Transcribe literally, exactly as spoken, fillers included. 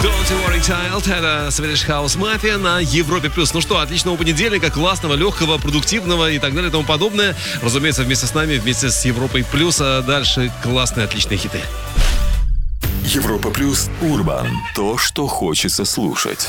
Don't You Worry Child, это Swedish House Mafia на Европе Плюс. Ну что, отличного понедельника, классного, легкого, продуктивного и так далее и тому подобное. Разумеется, вместе с нами, вместе с Европой Плюс, а дальше классные, отличные хиты. Европа Плюс Урбан. То, что хочется слушать.